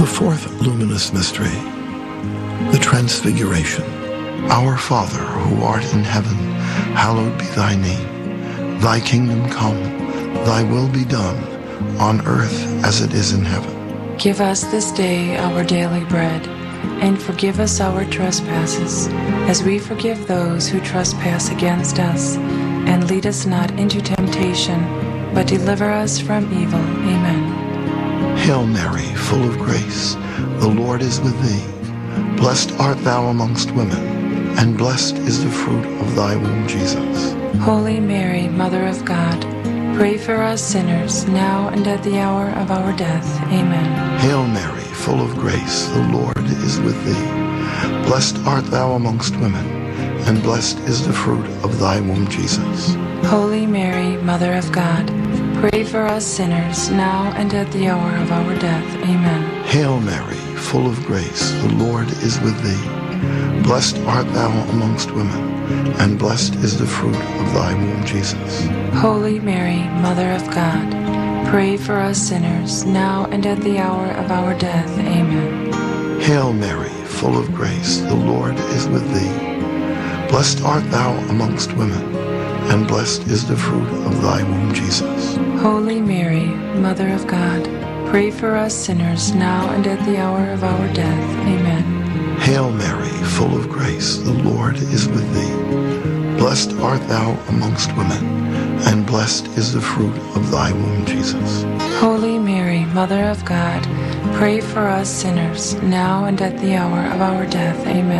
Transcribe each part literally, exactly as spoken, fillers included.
The fourth luminous mystery, the Transfiguration. Our Father, who art in heaven, hallowed be thy name. Thy kingdom come, thy will be done, on earth as it is in heaven. Give us this day our daily bread, and forgive us our trespasses, as we forgive those who trespass against us. And lead us not into temptation, but deliver us from evil. Amen. Hail Mary, full of grace, the Lord is with thee. Blessed art thou amongst women, and blessed is the fruit of thy womb, Jesus. Holy Mary, Mother of God, pray for us sinners, now and at the hour of our death. Amen. Hail Mary, full of grace, the Lord is with thee. Blessed art thou amongst women, and blessed is the fruit of thy womb, Jesus. Holy Mary, Mother of God, pray for us sinners, now and at the hour of our death. Amen. Hail Mary, full of grace, the Lord is with thee. Blessed art thou amongst women, and blessed is the fruit of thy womb, Jesus. Holy Mary, Mother of God, pray for us sinners, now and at the hour of our death. Amen. Hail Mary, full of grace, the Lord is with thee. Blessed art thou amongst women, and blessed is the fruit of thy womb, Jesus. Holy Mary, Mother of God, pray for us sinners, now and at the hour of our death. Amen. Hail Mary, full of grace, the Lord is with thee. Blessed art thou amongst women, and blessed is the fruit of thy womb, Jesus. Holy Mary, Mother of God, pray for us sinners, now and at the hour of our death.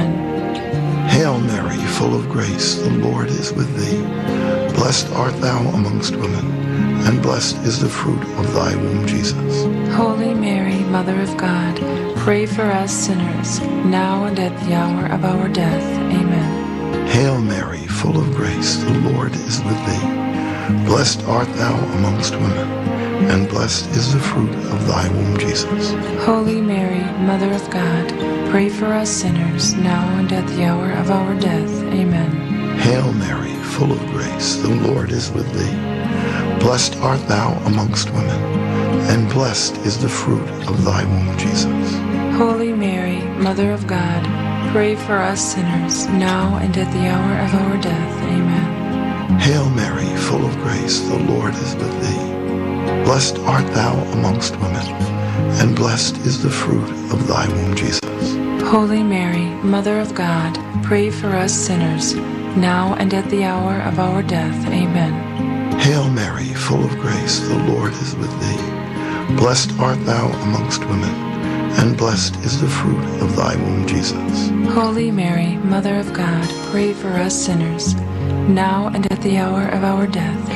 Amen. Hail Mary, full of grace, the Lord is with thee. Blessed art thou amongst women, and blessed is the fruit of thy womb, Jesus. Holy Mary, Mother of God, pray for us sinners, now and at the hour of our death. Amen. Hail Mary, full of grace, the Lord is with thee. Blessed art thou amongst women, and blessed is the fruit of thy womb, Jesus. Holy Mary, Mother of God, pray for us sinners, now and at the hour of our death. Amen. Hail Mary, full of grace, the Lord is with thee. Blessed art thou amongst women, and blessed is the fruit of thy womb, Jesus. Holy Mary, Mother of God, pray for us sinners, now and at the hour of our death. Amen. Hail Mary, full of grace, the Lord is with thee. Blessed art thou amongst women, and blessed is the fruit of thy womb, Jesus. Holy Mary, Mother of God, pray for us sinners, now and at the hour of our death. Amen. Hail Mary, full of grace, the Lord is with thee. Blessed art thou amongst women, and blessed is the fruit of thy womb, Jesus. Holy Mary, Mother of God, pray for us sinners, now and at the hour of our death.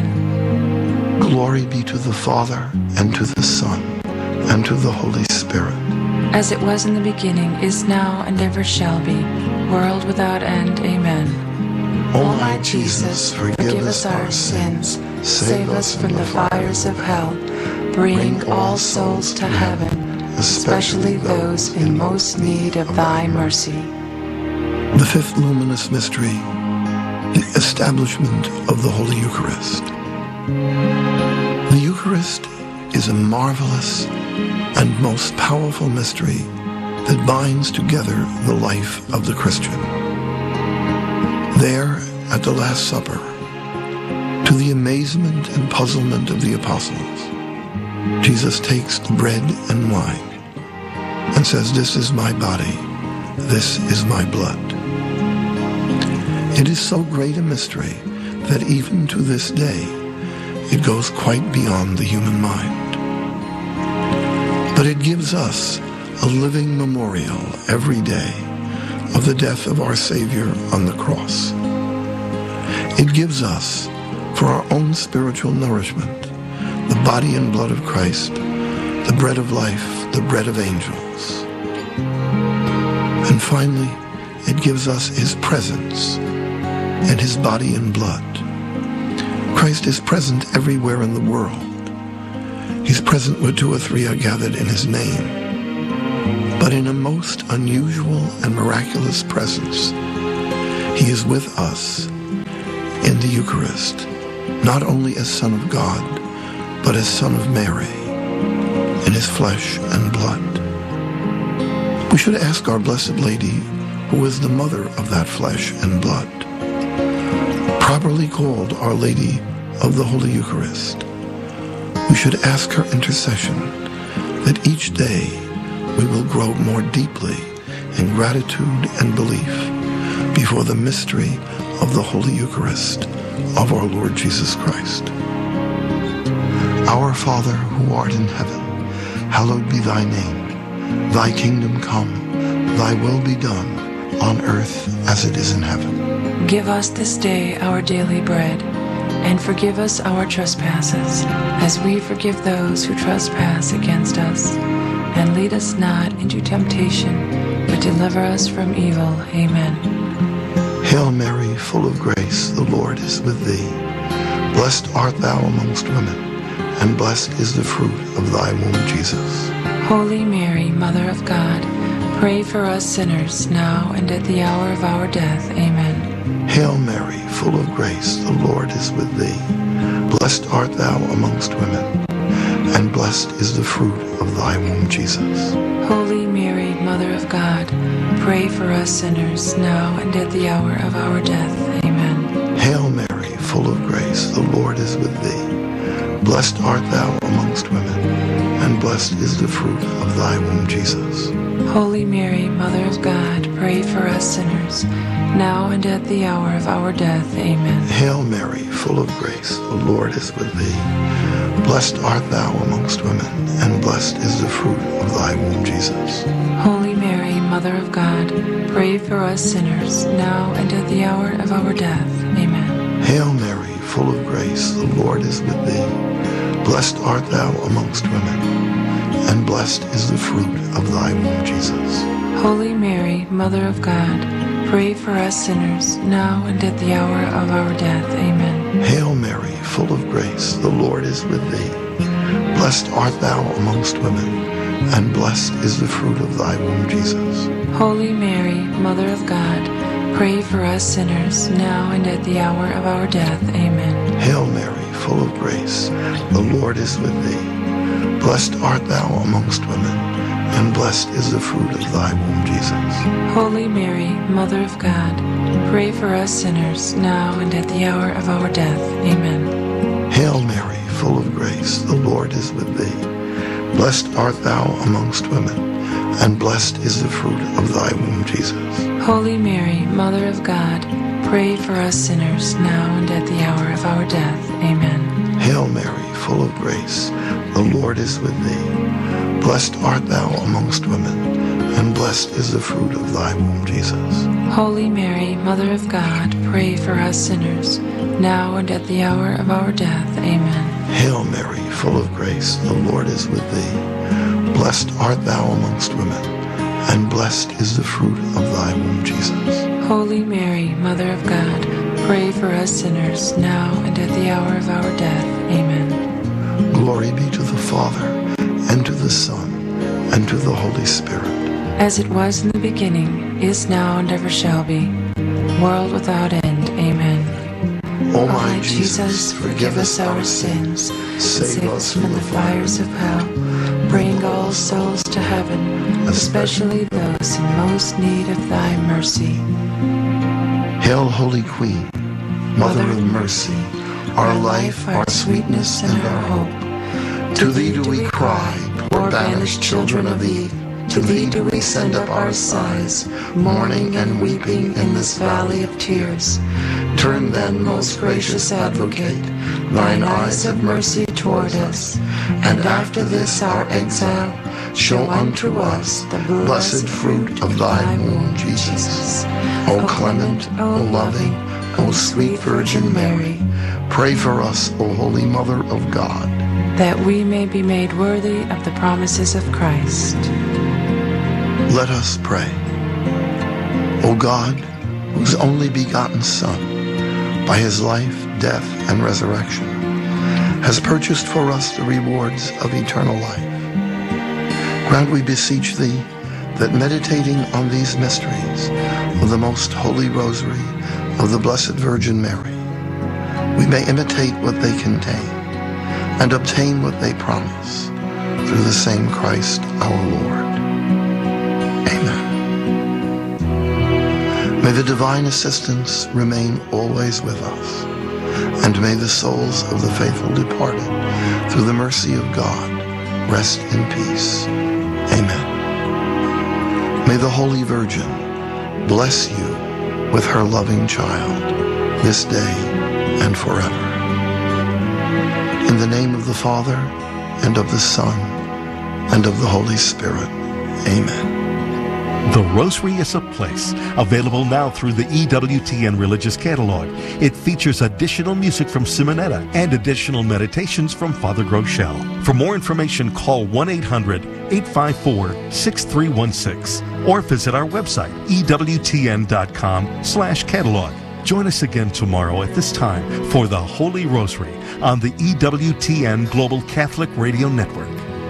Amen. Glory be to the Father, and to the Son, and to the Holy Spirit. As it was in the beginning, is now, and ever shall be, world without end. Amen. O my Jesus, forgive us our sins, save us from the fires of hell, bring all souls to heaven, especially those in most need of thy mercy. The fifth luminous mystery, the establishment of the Holy Eucharist. The Eucharist is a marvelous and most powerful mystery that binds together the life of the Christian. There, at the Last Supper, to the amazement and puzzlement of the apostles, Jesus takes the bread and wine and says, "This is my body, this is my blood." It is so great a mystery that even to this day, it goes quite beyond the human mind. But it gives us a living memorial every day of the death of our Savior on the cross. It gives us, for our own spiritual nourishment, the body and blood of Christ, the bread of life, the bread of angels. And finally, it gives us his presence and his body and blood. Christ is present everywhere in the world. He's present where two or three are gathered in his name. But in a most unusual and miraculous presence, he is with us in the Eucharist, not only as Son of God, but as Son of Mary, in his flesh and blood. We should ask Our Blessed Lady, who is the mother of that flesh and blood, properly called Our Lady of the Holy Eucharist. We should ask her intercession that each day we will grow more deeply in gratitude and belief before the mystery of the Holy Eucharist of our Lord Jesus Christ. Our Father, who art in heaven, hallowed be thy name. Thy kingdom come, thy will be done, on earth as it is in heaven. Give us this day our daily bread, and forgive us our trespasses, as we forgive those who trespass against us. And lead us not into temptation, but deliver us from evil. Amen. Hail Mary, full of grace, the Lord is with thee. Blessed art thou amongst women, and blessed is the fruit of thy womb, Jesus. Holy Mary, Mother of God, pray for us sinners, now and at the hour of our death. Amen. Hail Mary, full of grace, the Lord is with thee. Blessed art thou amongst women, and blessed is the fruit of thy womb, Jesus. Holy Mary, Mother of God, pray for us sinners, now and at the hour of our death. Amen. Hail Mary, full of grace, the Lord is with thee. Blessed art thou amongst women, and blessed is the fruit of thy womb, Jesus. Holy Mary, Mother of God, pray for us sinners, now and at the hour of our death. Amen. Hail Mary, full of grace, the Lord is with thee. Blessed art thou amongst women, and blessed is the fruit of thy womb, Jesus. Holy Mary, Mother of God, pray for us sinners, now and at the hour of our death. Amen. Hail Mary, full of grace, the Lord is with thee. Blessed art thou amongst women, and blessed is the fruit of thy womb, Jesus. Holy Mary, Mother of God, pray for us sinners, now and at the hour of our death. Amen. Hail Mary, full of grace, the Lord is with thee. Blessed art thou amongst women, and blessed is the fruit of thy womb, Jesus. Holy Mary, Mother of God, pray for us sinners, now and at the hour of our death. Amen. Hail Mary, full of grace, the Lord is with thee. Blessed art thou amongst women, and blessed is the fruit of thy womb, Jesus. Holy Mary, Mother of God, pray for us sinners, now and at the hour of our death. Amen. Hail Mary, full of grace, the Lord is with thee. Blessed art thou amongst women, and blessed is the fruit of thy womb, Jesus. Holy Mary, Mother of God, pray for us sinners, now and at the hour of our death. Amen. Hail Mary, full of grace, the Lord is with thee. Blessed art thou amongst women, and blessed is the fruit of thy womb, Jesus. Holy Mary, Mother of God, pray for us sinners, now and at the hour of our death. Amen. Hail Mary, full of grace, the Lord is with thee. Blessed art thou amongst women, and blessed is the fruit of thy womb, Jesus. Holy Mary, Mother of God, pray for us sinners, now and at the hour of our death. Amen. Glory be to the Father, and to the Son, and to the Holy Spirit. As it was in the beginning, is now, and ever shall be, world without end. Amen. O my Jesus, forgive us our sins, save us from the fires of hell, bring all souls to heaven, especially those in most need of thy mercy. Hail, Holy Queen, Mother of mercy, our life, our sweetness, and our hope. To thee do we cry, poor banished children of Eve. To thee do we send up our sighs, mourning and weeping in this valley of tears. Turn then, most gracious Advocate, thine eyes of mercy toward us, and after this our exile, show unto us the blessed fruit of thy womb, Jesus. O clement, O loving, O sweet Virgin Mary, pray for us, O Holy Mother of God, that we may be made worthy of the promises of Christ. Let us pray. O God, whose only begotten Son, by his life, death, and resurrection, has purchased for us the rewards of eternal life, grant, we beseech thee, that meditating on these mysteries of the most holy rosary of the Blessed Virgin Mary, we may imitate what they contain and obtain what they promise, through the same Christ our Lord. Amen. May the divine assistance remain always with us, and may the souls of the faithful departed, through the mercy of God, rest in peace. Amen. May the Holy Virgin bless you with her loving child this day and forever. In the name of the Father, and of the Son, and of the Holy Spirit. Amen. The Rosary is a Place, available now through the E W T N Religious Catalog. It features additional music from Simonetta and additional meditations from Father Groeschel. For more information, call one eight hundred, eight five four, six three one six or visit our website, E W T N dot com slash catalog. Join us again tomorrow at this time for the Holy Rosary on the E W T N Global Catholic Radio Network.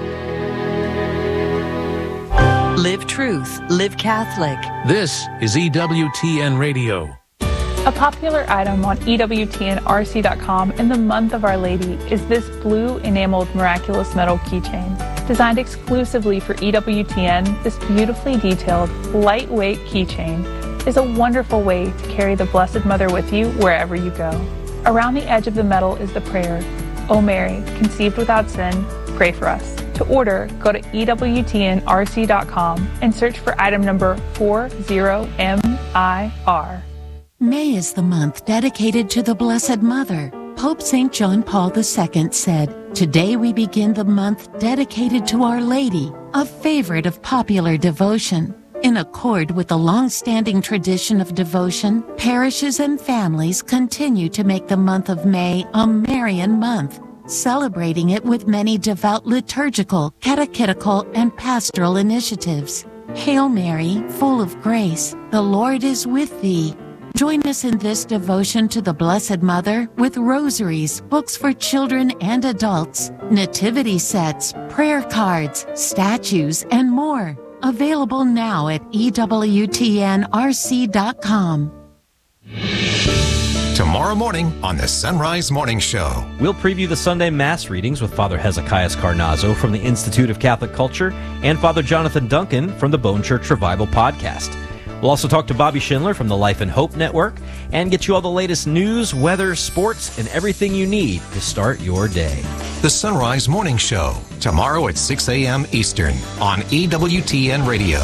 Live truth, live Catholic. This is E W T N Radio. A popular item on E W T N R C dot com in the month of Our Lady is this blue enameled miraculous metal keychain. Designed exclusively for E W T N, this beautifully detailed, lightweight keychain is a wonderful way to carry the Blessed Mother with you wherever you go. Around the edge of the metal is the prayer, O Mary, conceived without sin, pray for us. To order, go to E W T N R C dot com and search for item number four zero M I R. May is the month dedicated to the Blessed Mother. Pope Saint John Paul the Second said, "Today we begin the month dedicated to Our Lady, a favorite of popular devotion." In accord with the long-standing tradition of devotion, parishes and families continue to make the month of May a Marian month, celebrating it with many devout liturgical, catechetical, and pastoral initiatives. Hail Mary, full of grace, the Lord is with thee. Join us in this devotion to the Blessed Mother with rosaries, books for children and adults, nativity sets, prayer cards, statues, and more. Available now at E W T N R C dot com. Tomorrow morning on the Sunrise Morning Show, we'll preview the Sunday Mass readings with Father Hezekiah Carnazzo from the Institute of Catholic Culture and Father Jonathan Duncan from the Bone Church Revival podcast. We'll also talk to Bobby Schindler from the Life and Hope Network and get you all the latest news, weather, sports, and everything you need to start your day. The Sunrise Morning Show, tomorrow at six a.m. Eastern on E W T N Radio.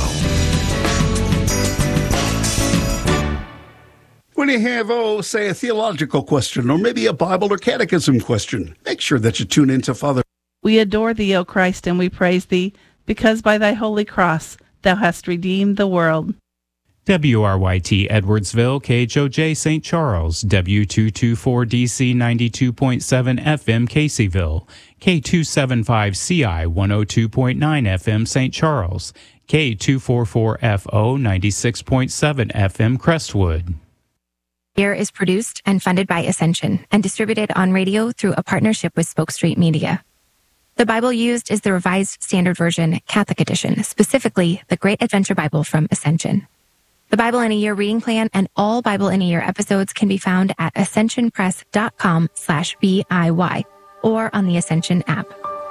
When you have, oh, say, a theological question or maybe a Bible or catechism question, make sure that you tune in to Father. We adore thee, O Christ, and we praise thee, because by thy holy cross thou hast redeemed the world. W R Y T Edwardsville, K H O J Saint Charles, W two twenty-four D C ninety-two point seven F M Caseyville, K two seventy-five C I one oh two point nine F M Saint Charles, K two forty-four F O ninety-six point seven F M Crestwood. Here is produced and funded by Ascension and distributed on radio through a partnership with Spoke Street Media. The Bible used is the Revised Standard Version Catholic Edition, specifically the Great Adventure Bible from Ascension. The Bible in a Year reading plan and all Bible in a Year episodes can be found at ascensionpress.com slash BIY or on the Ascension app.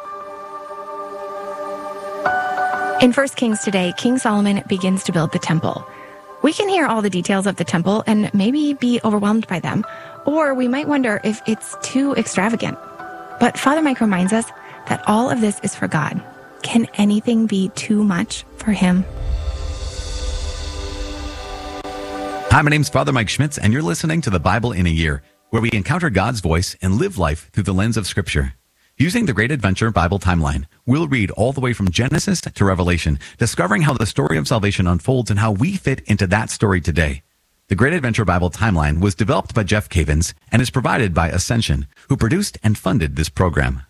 In First Kings today, King Solomon begins to build the temple. We can hear all the details of the temple and maybe be overwhelmed by them, or we might wonder if it's too extravagant. But Father Mike reminds us that all of this is for God. Can anything be too much for him? Hi, my name's Father Mike Schmitz, and you're listening to the Bible in a Year, where we encounter God's voice and live life through the lens of Scripture. Using the Great Adventure Bible Timeline, we'll read all the way from Genesis to Revelation, discovering how the story of salvation unfolds and how we fit into that story today. The Great Adventure Bible Timeline was developed by Jeff Cavins and is provided by Ascension, who produced and funded this program.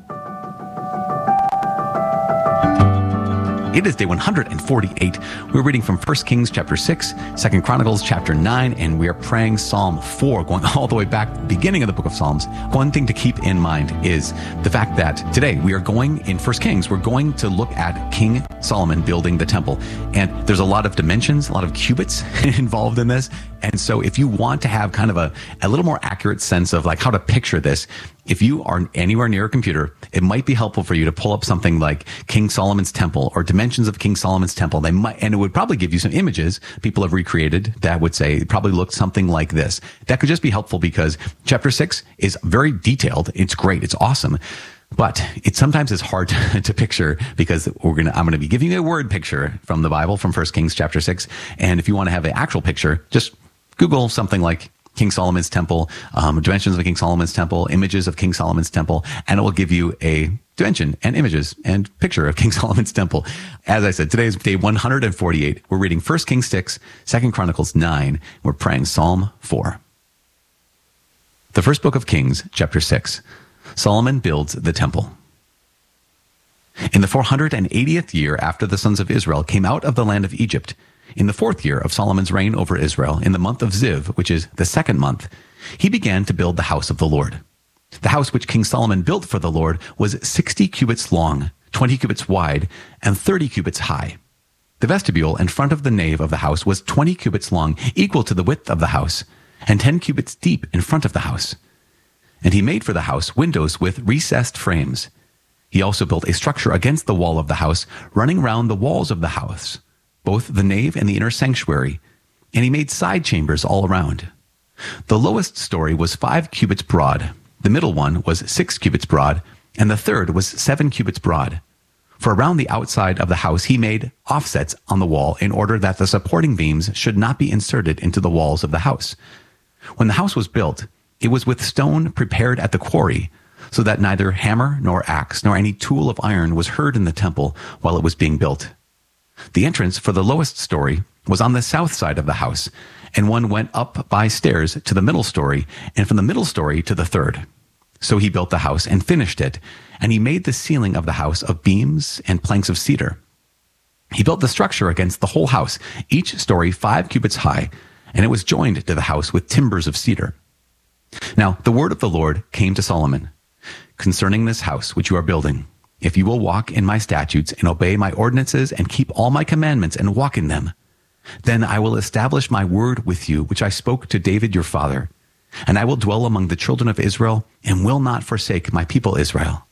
It is day one hundred forty-eight. We're reading from First Kings chapter six, Second Chronicles chapter nine, and we are praying Psalm four, going all the way back to the beginning of the book of Psalms. One thing to keep in mind is the fact that today we are going in First Kings, we're going to look at King Solomon building the temple. And there's a lot of dimensions, a lot of cubits involved in this. And so if you want to have kind of a, a little more accurate sense of like how to picture this, if you are anywhere near a computer, it might be helpful for you to pull up something like King Solomon's Temple or Dimensions of King Solomon's Temple. They might, and it would probably give you some images people have recreated that would say it probably looked something like this. That could just be helpful because chapter six is very detailed. It's great. It's awesome. But it sometimes is hard to, to picture because we're gonna I'm gonna be giving you a word picture from the Bible from First Kings chapter six. And if you want to have an actual picture, just Google something like King Solomon's Temple, um, dimensions of King Solomon's Temple, images of King Solomon's Temple, and it will give you a dimension and images and picture of King Solomon's Temple. As I said, today is day one hundred forty-eight. We're reading First Kings six, Second Chronicles nine. We're praying Psalm four. The first book of Kings, chapter six. Solomon builds the temple. In the four hundred eightieth year after the sons of Israel came out of the land of Egypt, in the fourth year of Solomon's reign over Israel, in the month of Ziv, which is the second month, he began to build the house of the Lord. The house which King Solomon built for the Lord was sixty cubits long, twenty cubits wide, and thirty cubits high. The vestibule in front of the nave of the house was twenty cubits long, equal to the width of the house, and ten cubits deep in front of the house. And he made for the house windows with recessed frames. He also built a structure against the wall of the house, running round the walls of the house, both the nave and the inner sanctuary, and he made side chambers all around. The lowest story was five cubits broad, the middle one was six cubits broad, and the third was seven cubits broad. For around the outside of the house he made offsets on the wall in order that the supporting beams should not be inserted into the walls of the house. When the house was built, it was with stone prepared at the quarry, so that neither hammer nor axe nor any tool of iron was heard in the temple while it was being built. The entrance for the lowest story was on the south side of the house, and one went up by stairs to the middle story, and from the middle story to the third. So he built the house and finished it, and he made the ceiling of the house of beams and planks of cedar. He built the structure against the whole house, each story five cubits high, and it was joined to the house with timbers of cedar. Now the word of the Lord came to Solomon, concerning this house which you are building. If you will walk in my statutes and obey my ordinances and keep all my commandments and walk in them, then I will establish my word with you, which I spoke to David your father, and I will dwell among the children of Israel and will not forsake my people Israel.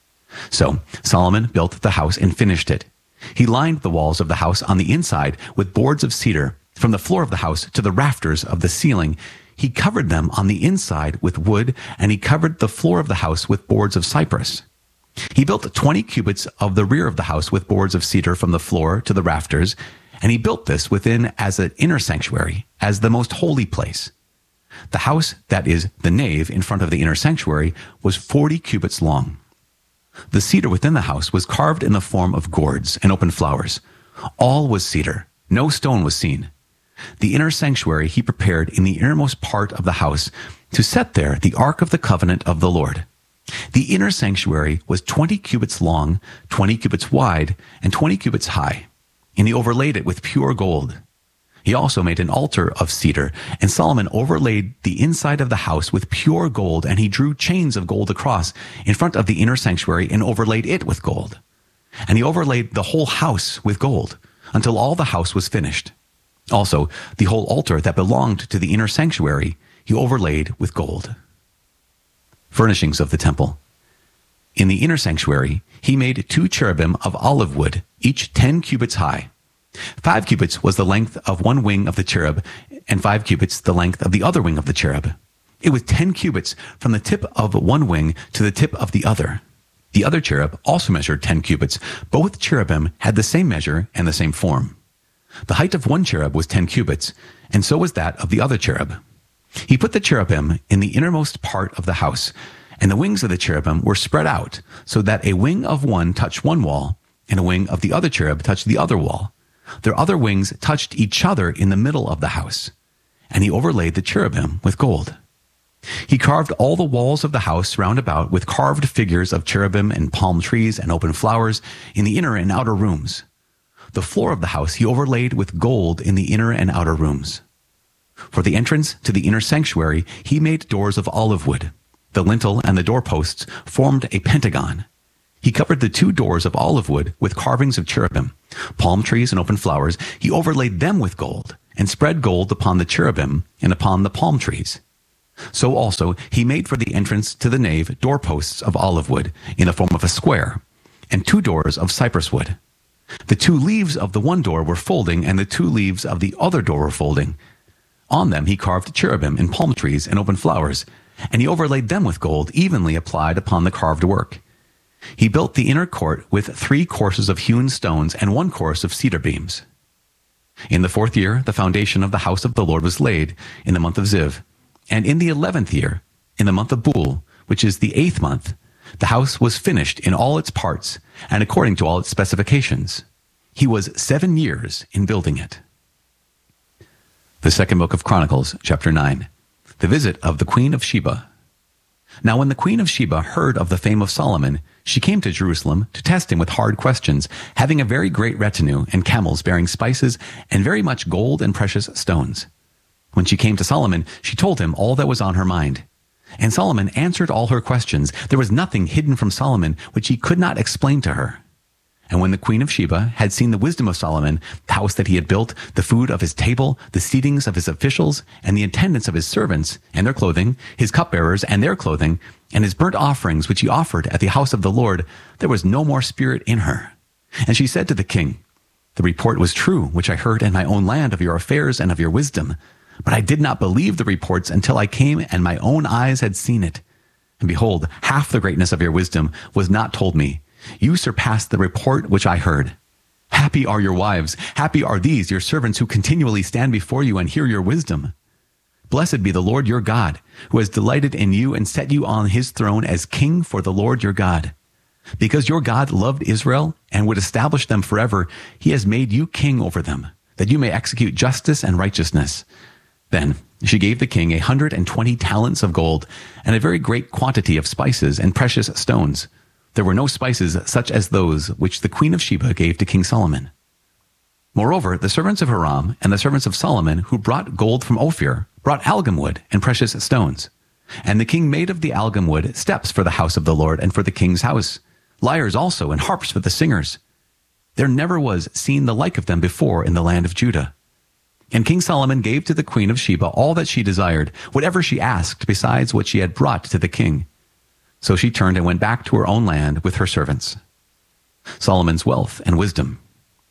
So Solomon built the house and finished it. He lined the walls of the house on the inside with boards of cedar, from the floor of the house to the rafters of the ceiling. He covered them on the inside with wood, and he covered the floor of the house with boards of cypress. He built twenty cubits of the rear of the house with boards of cedar from the floor to the rafters, and he built this within as an inner sanctuary, as the most holy place. The house, that is, the nave in front of the inner sanctuary, was forty cubits long. The cedar within the house was carved in the form of gourds and open flowers. All was cedar. No stone was seen. The inner sanctuary he prepared in the innermost part of the house to set there the ark of the covenant of the Lord. The inner sanctuary was twenty cubits long, twenty cubits wide, and twenty cubits high, and he overlaid it with pure gold. He also made an altar of cedar, and Solomon overlaid the inside of the house with pure gold, and he drew chains of gold across in front of the inner sanctuary and overlaid it with gold. And he overlaid the whole house with gold until all the house was finished. Also, the whole altar that belonged to the inner sanctuary he overlaid with gold. Furnishings of the temple. In the inner sanctuary, he made two cherubim of olive wood, each ten cubits high. Five cubits was the length of one wing of the cherub, and five cubits the length of the other wing of the cherub. It was ten cubits from the tip of one wing to the tip of the other. The other cherub also measured ten cubits. Both cherubim had the same measure and the same form. The height of one cherub was ten cubits, and so was that of the other cherub. He put the cherubim in the innermost part of the house, and the wings of the cherubim were spread out, so that a wing of one touched one wall, and a wing of the other cherub touched the other wall. Their other wings touched each other in the middle of the house, and he overlaid the cherubim with gold. He carved all the walls of the house round about with carved figures of cherubim and palm trees and open flowers in the inner and outer rooms. The floor of the house he overlaid with gold in the inner and outer rooms. For the entrance to the inner sanctuary, he made doors of olive wood. The lintel and the doorposts formed a pentagon. He covered the two doors of olive wood with carvings of cherubim, palm trees and open flowers. He overlaid them with gold and spread gold upon the cherubim and upon the palm trees. So also he made for the entrance to the nave doorposts of olive wood in the form of a square, and two doors of cypress wood. The two leaves of the one door were folding, and the two leaves of the other door were folding. On them he carved cherubim and palm trees and open flowers, and he overlaid them with gold, evenly applied upon the carved work. He built the inner court with three courses of hewn stones and one course of cedar beams. In the fourth year, the foundation of the house of the Lord was laid in the month of Ziv, and in the eleventh year, in the month of Bul, which is the eighth month, the house was finished in all its parts and according to all its specifications. He was seven years in building it. The second book of Chronicles, chapter nine. The visit of the Queen of Sheba. Now when the Queen of Sheba heard of the fame of Solomon, she came to Jerusalem to test him with hard questions, having a very great retinue and camels bearing spices and very much gold and precious stones. When she came to Solomon, she told him all that was on her mind. And Solomon answered all her questions. There was nothing hidden from Solomon which he could not explain to her. And when the Queen of Sheba had seen the wisdom of Solomon, the house that he had built, the food of his table, the seatings of his officials, and the attendance of his servants, and their clothing, his cupbearers and their clothing, and his burnt offerings which he offered at the house of the Lord, there was no more spirit in her. And she said to the king, "The report was true, which I heard in my own land of your affairs and of your wisdom. But I did not believe the reports until I came and my own eyes had seen it. And behold, half the greatness of your wisdom was not told me. You surpassed the report which I heard. Happy are your wives. Happy are these, your servants, who continually stand before you and hear your wisdom. Blessed be the Lord your God, who has delighted in you and set you on his throne as king for the Lord your God. Because your God loved Israel and would establish them forever, he has made you king over them, that you may execute justice and righteousness." Then she gave the king a hundred and twenty talents of gold and a very great quantity of spices and precious stones. There were no spices such as those which the Queen of Sheba gave to King Solomon. Moreover, the servants of Hiram and the servants of Solomon who brought gold from Ophir brought algum wood and precious stones. And the king made of the algum wood steps for the house of the Lord and for the king's house, lyres also and harps for the singers. There never was seen the like of them before in the land of Judah. And King Solomon gave to the Queen of Sheba all that she desired, whatever she asked, besides what she had brought to the king. So she turned and went back to her own land with her servants. Solomon's wealth and wisdom.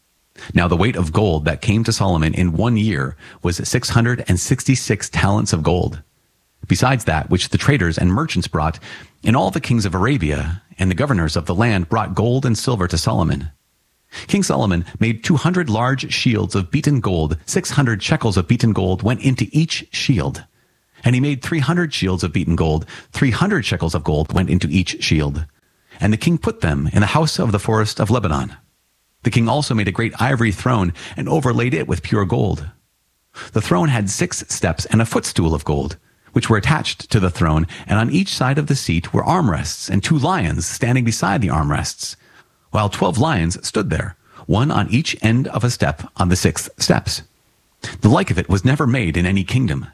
Now the weight of gold that came to Solomon in one year was six hundred sixty-six talents of gold, besides that which the traders and merchants brought, and all the kings of Arabia and the governors of the land brought gold and silver to Solomon. King Solomon made two hundred large shields of beaten gold. six hundred shekels of beaten gold went into each shield. And he made three hundred shields of beaten gold. three hundred shekels of gold went into each shield. And the king put them in the house of the forest of Lebanon. The king also made a great ivory throne and overlaid it with pure gold. The throne had six steps and a footstool of gold, which were attached to the throne, and on each side of the seat were armrests and two lions standing beside the armrests, while twelve lions stood there, one on each end of a step on the six steps. The like of it was never made in any kingdom.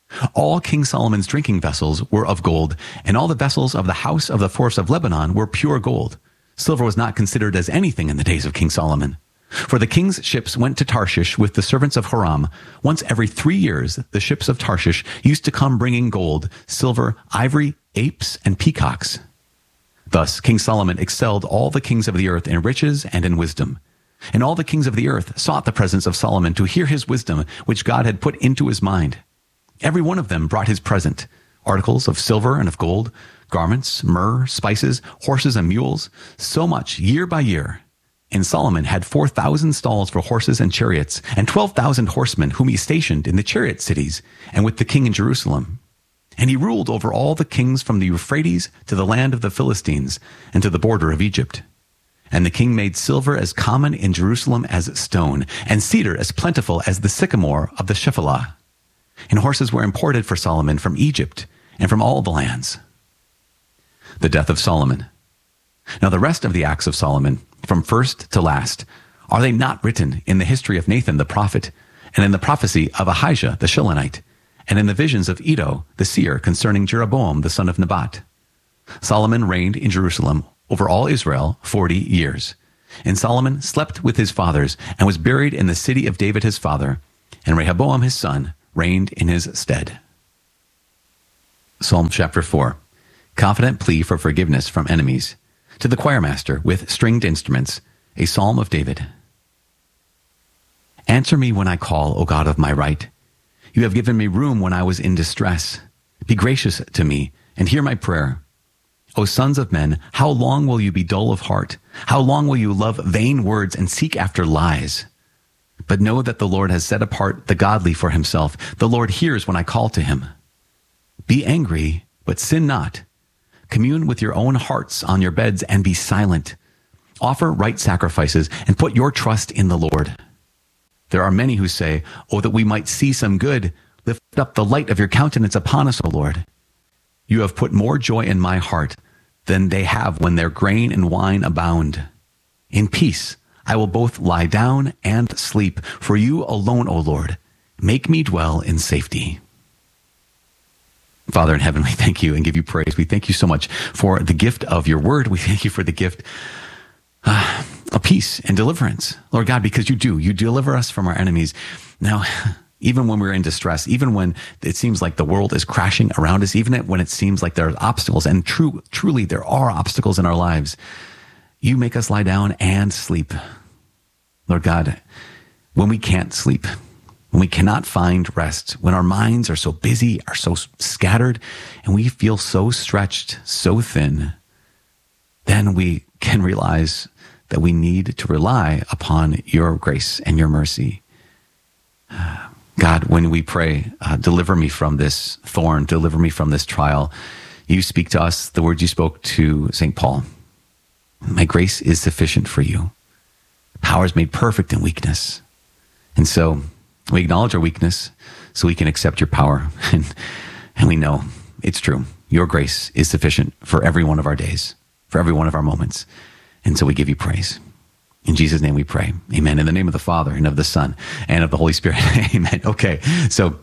All King Solomon's drinking vessels were of gold, and all the vessels of the house of the forest of Lebanon were pure gold. Silver was not considered as anything in the days of King Solomon. For the king's ships went to Tarshish with the servants of Hiram. Once every three years, the ships of Tarshish used to come bringing gold, silver, ivory, apes, and peacocks. Thus King Solomon excelled all the kings of the earth in riches and in wisdom. And all the kings of the earth sought the presence of Solomon to hear his wisdom, which God had put into his mind. Every one of them brought his present, articles of silver and of gold, garments, myrrh, spices, horses and mules, so much year by year. And Solomon had four thousand stalls for horses and chariots, and twelve thousand horsemen whom he stationed in the chariot cities, and with the king in Jerusalem. And he ruled over all the kings from the Euphrates to the land of the Philistines, and to the border of Egypt. And the king made silver as common in Jerusalem as stone, and cedar as plentiful as the sycamore of the Shephelah. And horses were imported for Solomon from Egypt, and from all the lands. The death of Solomon. Now the rest of the acts of Solomon, from first to last, are they not written in the history of Nathan the prophet, and in the prophecy of Ahijah the Shilonite, and in the visions of Iddo the seer concerning Jeroboam the son of Nebat? Solomon reigned in Jerusalem over all Israel forty years. And Solomon slept with his fathers, and was buried in the city of David his father, and Rehoboam his son reigned in his stead. Psalm chapter four, confident plea for forgiveness from enemies. To the choirmaster with stringed instruments, a psalm of David. Answer me when I call, O God of my right. You have given me room when I was in distress. Be gracious to me and hear my prayer. O sons of men, how long will you be dull of heart? How long will you love vain words and seek after lies? But know that the Lord has set apart the godly for himself. The Lord hears when I call to him. Be angry, but sin not. Commune with your own hearts on your beds and be silent. Offer right sacrifices and put your trust in the Lord. There are many who say, oh, that we might see some good. Lift up the light of your countenance upon us, O Lord. You have put more joy in my heart than they have when their grain and wine abound. In peace I will both lie down and sleep, for you alone, O Lord, make me dwell in safety. Father in heaven, we thank you and give you praise. We thank you so much for the gift of your word. We thank you for the gift uh, of peace and deliverance, Lord God, because you do. You deliver us from our enemies. Now, even when we're in distress, even when it seems like the world is crashing around us, even when it seems like there are obstacles, and true, truly there are obstacles in our lives, you make us lie down and sleep. Lord God, when we can't sleep, when we cannot find rest, when our minds are so busy, are so scattered, and we feel so stretched, so thin, then we can realize that we need to rely upon your grace and your mercy. God, when we pray, uh, deliver me from this thorn, deliver me from this trial, you speak to us the words you spoke to Saint Paul. My grace is sufficient for you. Power is made perfect in weakness. And so we acknowledge our weakness so we can accept your power. And, and we know it's true. Your grace is sufficient for every one of our days, for every one of our moments. And so we give you praise. In Jesus' name we pray. Amen. In the name of the Father and of the Son and of the Holy Spirit. Amen. Okay. So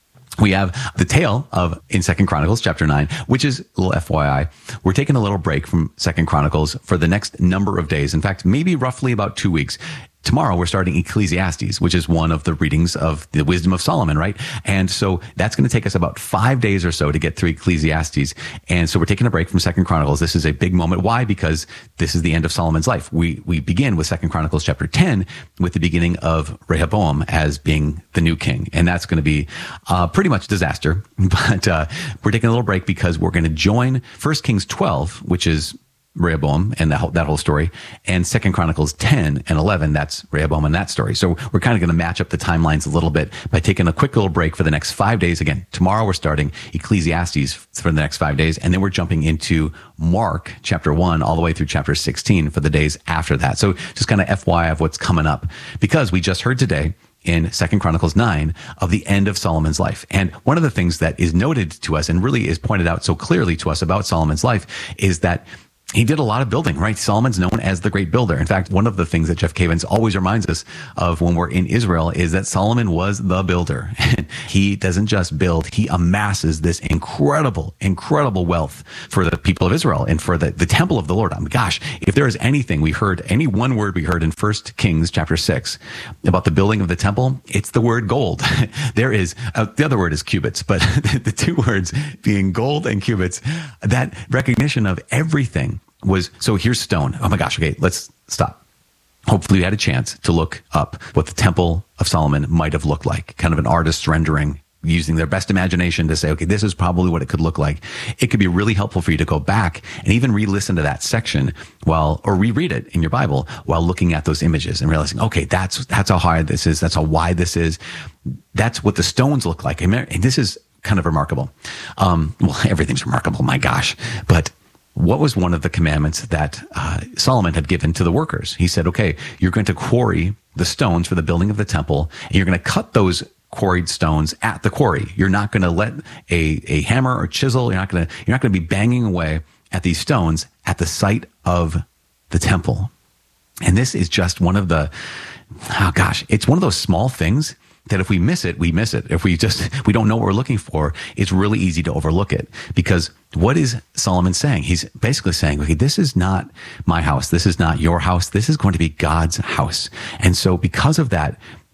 we have the tale of in Second Chronicles chapter nine, which is a little F Y I. We're taking a little break from Second Chronicles for the next number of days. In fact, maybe roughly about two weeks. Tomorrow we're starting Ecclesiastes, which is one of the readings of the wisdom of Solomon, right? And so that's going to take us about five days or so to get through Ecclesiastes. And so we're taking a break from Second Chronicles. This is a big moment. Why? Because this is the end of Solomon's life. We we begin with Second Chronicles chapter ten with the beginning of Rehoboam as being the new king. And that's going to be uh, pretty much disaster. But uh, we're taking a little break because we're going to join First Kings twelve, which is Rehoboam and that whole, that whole story, and Second Chronicles ten and eleven, that's Rehoboam and that story. So we're kind of going to match up the timelines a little bit by taking a quick little break for the next five days. Again, tomorrow we're starting Ecclesiastes for the next five days, and then we're jumping into Mark chapter one all the way through chapter sixteen for the days after that. So just kind of F Y I of what's coming up, because we just heard today in Second Chronicles nine of the end of Solomon's life. And one of the things that is noted to us and really is pointed out so clearly to us about Solomon's life is that he did a lot of building, right? Solomon's known as the great builder. In fact, one of the things that Jeff Cavins always reminds us of when we're in Israel is that Solomon was the builder. He doesn't just build, he amasses this incredible, incredible wealth for the people of Israel and for the, the temple of the Lord. I mean, gosh, if there is anything we heard, any one word we heard in First Kings chapter six about the building of the temple, it's the word gold. There is, uh, the other word is cubits, but the two words being gold and cubits, that recognition of everything was, so here's stone. Oh my gosh. Okay. Let's stop. Hopefully you had a chance to look up what the Temple of Solomon might have looked like, kind of an artist's rendering using their best imagination to say, okay, this is probably what it could look like. It could be really helpful for you to go back and even re-listen to that section while, or reread it in your Bible while looking at those images and realizing, okay, that's, that's how high this is. That's how wide this is. That's what the stones look like. And this is kind of remarkable. Um, well, everything's remarkable. My gosh. But what was one of the commandments that uh, Solomon had given to the workers? He said, okay, you're going to quarry the stones for the building of the temple, and you're going to cut those quarried stones at the quarry. You're not going to let a, a hammer or chisel, you're not going to, you're not going to be banging away at these stones at the site of the temple. And this is just one of the, oh gosh, it's one of those small things that if we miss it, we miss it. If we just, we don't know what we're looking for, it's really easy to overlook it. Because what is Solomon saying? He's basically saying, okay, this is not my house. This is not your house. This is going to be God's house. And so because of that,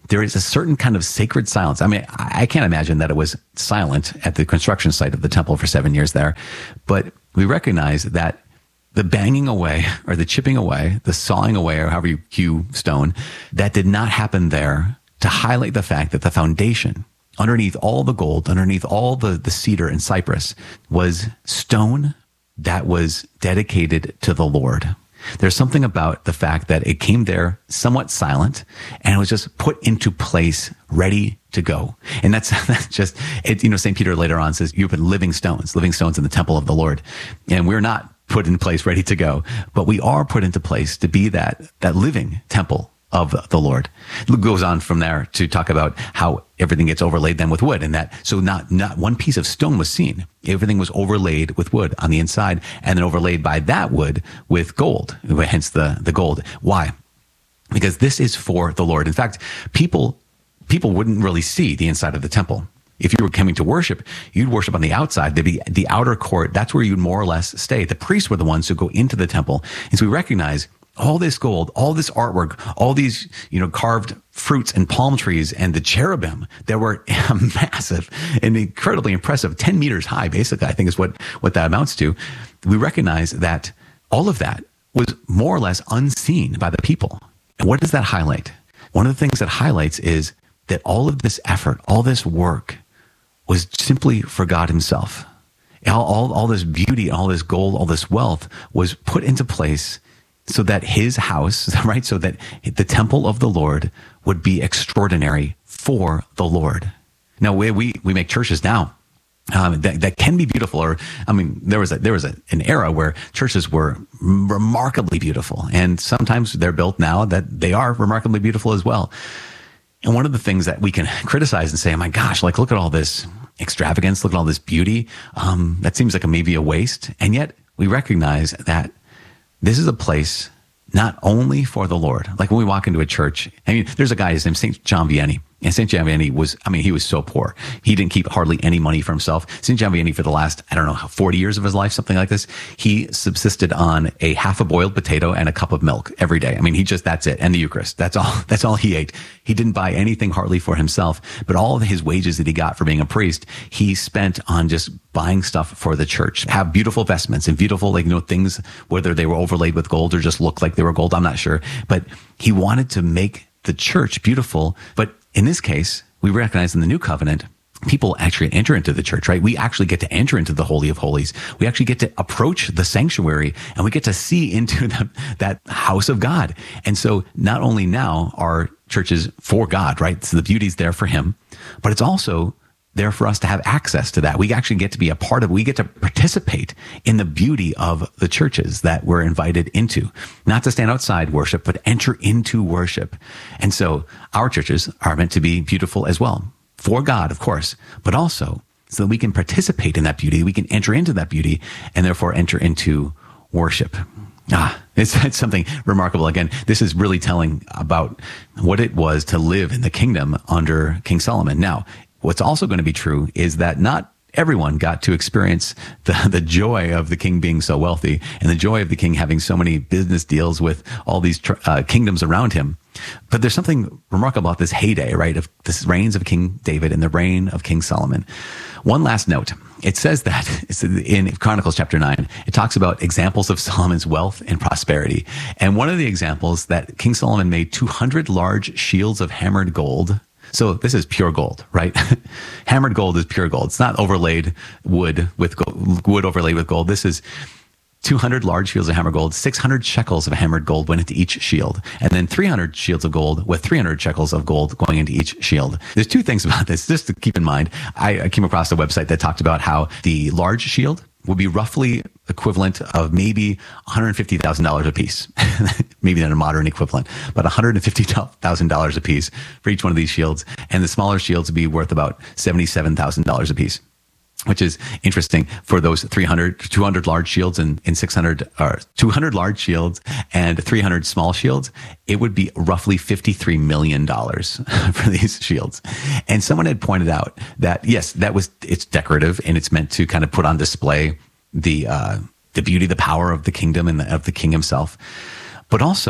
there is a certain kind of sacred silence. I mean, I can't imagine that it was silent at the construction site of the temple for seven years there, but we recognize that the banging away or the chipping away, the sawing away, or however you hew stone, that did not happen there to highlight the fact that the foundation, underneath all the gold, underneath all the, the cedar and cypress, was stone that was dedicated to the Lord. There's something about the fact that it came there somewhat silent and it was just put into place, ready to go. And that's, that's just, it, you know, Saint Peter later on says, you've been living stones, living stones in the temple of the Lord. And we're not put in place, ready to go, but we are put into place to be that, that living temple of the Lord. Luke goes on from there to talk about how everything gets overlaid then with wood, and that so not not one piece of stone was seen. Everything was overlaid with wood on the inside, and then overlaid by that wood with gold. Hence the the gold. Why? Because this is for the Lord. In fact, people people wouldn't really see the inside of the temple. If you were coming to worship, you'd worship on the outside. There'd be the outer court. That's where you'd more or less stay. The priests were the ones who go into the temple. And so we recognize all this gold, all this artwork, all these, you know, carved fruits and palm trees and the cherubim that were massive and incredibly impressive, ten meters high, basically, I think is what, what that amounts to. We recognize that all of that was more or less unseen by the people. And what does that highlight? One of the things that highlights is that all of this effort, all this work was simply for God himself. All, all, all this beauty, all this gold, all this wealth was put into place so that his house, right, so that the temple of the Lord would be extraordinary for the Lord. Now, we we, we make churches now um, that, that can be beautiful. Or, I mean, there was a, there was a, an era where churches were remarkably beautiful. And sometimes they're built now that they are remarkably beautiful as well. And one of the things that we can criticize and say, oh my gosh, like, look at all this extravagance, look at all this beauty. Um, that seems like a, maybe a waste. And yet we recognize that this is a place not only for the Lord. Like when we walk into a church, I mean, there's a guy, his name's Saint John Vianney. And Saint John Vianney was, I mean, he was so poor. He didn't keep hardly any money for himself. Saint John Vianney, for the last, I don't know, forty years of his life, something like this, he subsisted on a half a boiled potato and a cup of milk every day. I mean, he just, that's it. And the Eucharist. That's all, that's all he ate. He didn't buy anything hardly for himself, but all of his wages that he got for being a priest, he spent on just buying stuff for the church, have beautiful vestments and beautiful, like, you know, things, whether they were overlaid with gold or just looked like they were gold, I'm not sure. But he wanted to make the church beautiful. But in this case, we recognize in the new covenant, people actually enter into the church, right? We actually get to enter into the Holy of Holies. We actually get to approach the sanctuary and we get to see into the, that house of God. And so not only now are churches for God, right? So the beauty's there for him, but it's also there for us to have access to that. We actually get to be a part of, we get to participate in the beauty of the churches that we're invited into, not to stand outside worship, but enter into worship. And so our churches are meant to be beautiful as well, for God, of course, but also so that we can participate in that beauty, we can enter into that beauty, and therefore enter into worship. Ah, it's, it's something remarkable. Again, this is really telling about what it was to live in the kingdom under King Solomon. Now, what's also going to be true is that not everyone got to experience the, the joy of the king being so wealthy and the joy of the king having so many business deals with all these uh, kingdoms around him. But there's something remarkable about this heyday, right, of this reigns of King David and the reign of King Solomon. One last note. It says that it's in Chronicles chapter nine, it talks about examples of Solomon's wealth and prosperity. And one of the examples that King Solomon made two hundred large shields of hammered gold. So this is pure gold, right? Hammered gold is pure gold. It's not overlaid wood with gold, wood overlaid with gold. This is two hundred large shields of hammered gold, six hundred shekels of hammered gold went into each shield, and then three hundred shields of gold with three hundred shekels of gold going into each shield. There's two things about this, just to keep in mind. I, I came across a website that talked about how the large shield would be roughly equivalent of maybe one hundred fifty thousand dollars a piece. Maybe not a modern equivalent, but one hundred fifty thousand dollars a piece for each one of these shields. And the smaller shields would be worth about seventy-seven thousand dollars a piece, which is interesting for those three hundred, two hundred large shields and, and six hundred, or two hundred large shields and three hundred small shields. It would be roughly fifty-three million dollars for these shields. And someone had pointed out that, yes, that was, it's decorative and it's meant to kind of put on display the, uh, the beauty, the power of the kingdom and the, of the king himself. But also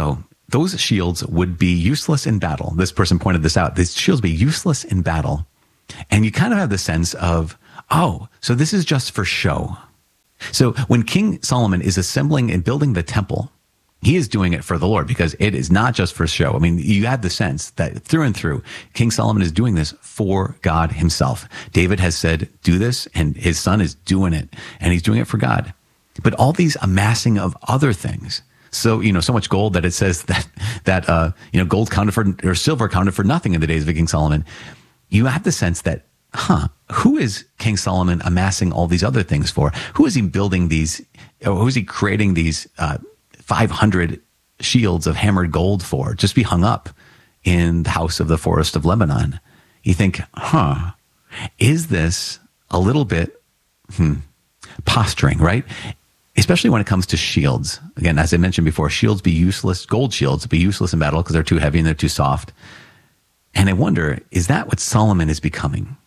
those shields would be useless in battle. This person pointed this out. These shields would be useless in battle. And you kind of have the sense of, oh, so this is just for show. So when King Solomon is assembling and building the temple, he is doing it for the Lord because it is not just for show. I mean, you have the sense that through and through, King Solomon is doing this for God himself. David has said, do this, and his son is doing it, and he's doing it for God. But all these amassing of other things, so, you know, so much gold that it says that, that, uh, you know, gold counted for, or silver counted for nothing in the days of King Solomon. You have the sense that, huh, who is King Solomon amassing all these other things for? Who is he building these, or who is he creating these uh, five hundred shields of hammered gold for? Just be hung up in the house of the forest of Lebanon. You think, huh, is this a little bit hmm, posturing, right? Especially when it comes to shields. Again, as I mentioned before, shields be useless, gold shields be useless in battle because they're too heavy and they're too soft. And I wonder, is that what Solomon is becoming?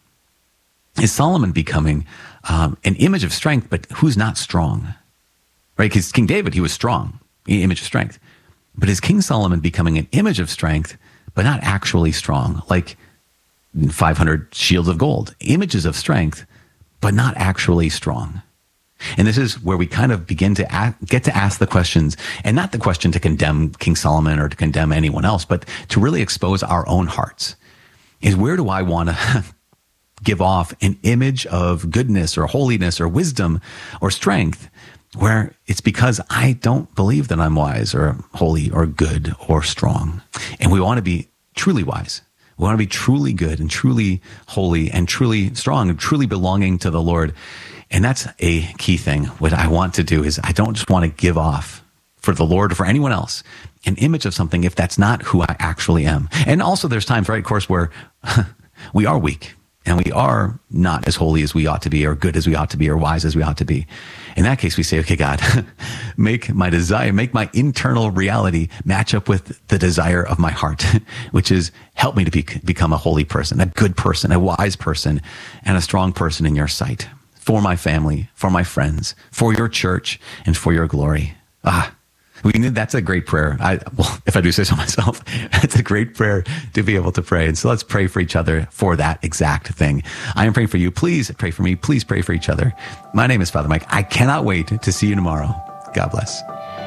Is Solomon becoming um, an image of strength, but who's not strong? Right? Because King David, he was strong, the image of strength. But is King Solomon becoming an image of strength, but not actually strong? Like five hundred shields of gold, images of strength, but not actually strong. And this is where we kind of begin to ask, get to ask the questions, and not the question to condemn King Solomon or to condemn anyone else, but to really expose our own hearts. Is where do I want to give off an image of goodness or holiness or wisdom or strength, where it's because I don't believe that I'm wise or holy or good or strong. And we want to be truly wise. We want to be truly good and truly holy and truly strong and truly belonging to the Lord. And that's a key thing. What I want to do is I don't just want to give off for the Lord or for anyone else an image of something if that's not who I actually am. And also there's times, right, of course, where we are weak and we are not as holy as we ought to be or good as we ought to be or wise as we ought to be. In that case, we say, okay, God, make my desire, make my internal reality match up with the desire of my heart, which is help me to be, become a holy person, a good person, a wise person, and a strong person in your sight. For my family, for my friends, for your church, and for your glory. Ah, we need, that's a great prayer. I, well, if I do say so myself, it's a great prayer to be able to pray. And so let's pray for each other for that exact thing. I am praying for you. Please pray for me. Please pray for each other. My name is Father Mike. I cannot wait to see you tomorrow. God bless.